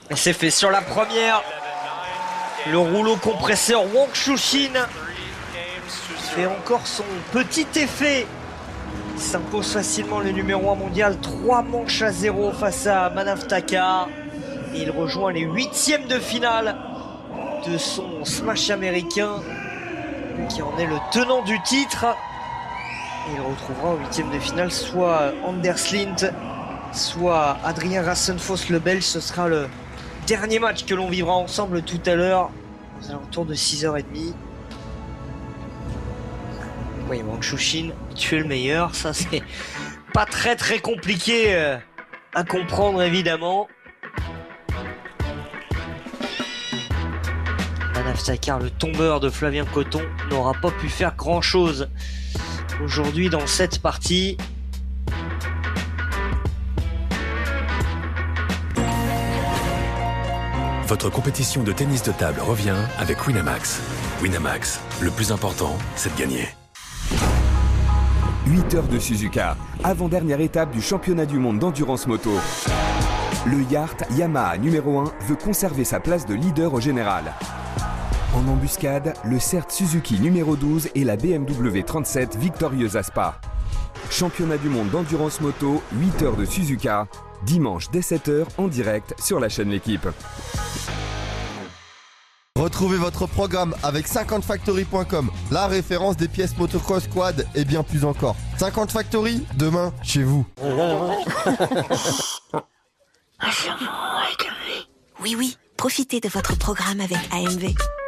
Et c'est fait sur la première. Le rouleau compresseur Wang Chuqin fait encore son petit effet. Il s'impose facilement le numéro 1 mondial. 3-0 face à Manav Takar. Et il rejoint les 8e de finale de son smash américain, qui en est le tenant du titre. Et il retrouvera en 8e de finale soit Anders Lind, soit Adrien Rassenfoss, le Belge. Ce sera le dernier match que l'on vivra ensemble tout à l'heure, aux alentours de 6h30. Oui, Wang Chuqin, tu es le meilleur. Ça, c'est pas très compliqué à comprendre, évidemment. Manav Takar, le tombeur de Flavien Coton, n'aura pas pu faire grand-chose aujourd'hui dans cette partie. Votre compétition de tennis de table revient avec Winamax. Winamax, le plus important, c'est de gagner. 8 heures de Suzuka, avant-dernière étape du championnat du monde d'endurance moto. Le Yacht Yamaha numéro 1 veut conserver sa place de leader au général. En embuscade, le CERT Suzuki numéro 12 et la BMW 37 victorieuse à Spa. Championnat du monde d'endurance moto, 8 heures de Suzuka, dimanche dès 7h en direct sur la chaîne L'Équipe. Retrouvez votre programme avec 50factory.com, la référence des pièces motocross quad et bien plus encore. 50 Factory, demain, chez vous. Oui, profitez de votre programme avec AMV.